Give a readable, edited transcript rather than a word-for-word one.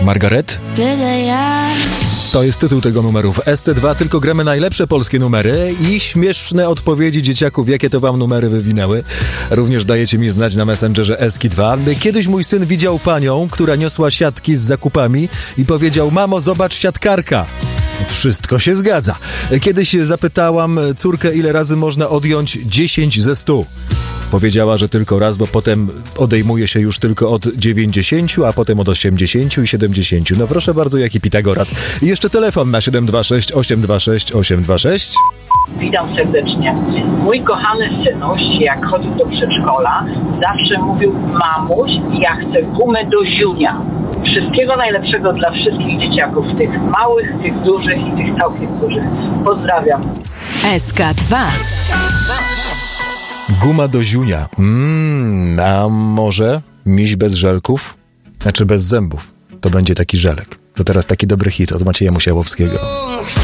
Margaret? To jest tytuł tego numeru. W SC2 tylko gramy najlepsze polskie numery i śmieszne odpowiedzi dzieciaków, jakie to wam numery wywinęły. Również dajecie mi znać na Messengerze Eski2. Kiedyś mój syn widział panią, która niosła siatki z zakupami i powiedział: mamo, zobacz, siatkarka. Wszystko się zgadza. Kiedyś zapytałam córkę, ile razy można odjąć 10 ze 100. Powiedziała, że tylko raz, bo potem odejmuje się już tylko od 90, a potem od 80 i 70. No proszę bardzo, jaki Pitagoras. I jeszcze telefon na 726 826 826. Witam serdecznie. Mój kochany synuś, jak chodził do przedszkola, zawsze mówił: mamuś, ja chcę gumę do ziunia. Wszystkiego najlepszego dla wszystkich dzieciaków, tych małych, tych dużych i tych całkiem dużych. Pozdrawiam. SK2. Guma do ziunia. A może miś bez żelków? Znaczy bez zębów. To będzie taki żelek. To teraz taki dobry hit od Macieja Musiałowskiego.